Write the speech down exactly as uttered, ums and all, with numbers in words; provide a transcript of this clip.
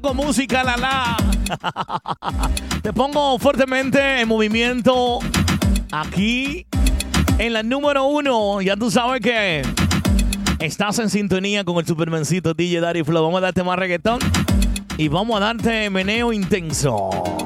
Con música, la la. Te pongo fuertemente en movimiento aquí en la número uno. Ya tú sabes que estás en sintonía con el Supermancito D J Daddy Flow. Vamos a darte más reggaetón y vamos a darte meneo intenso.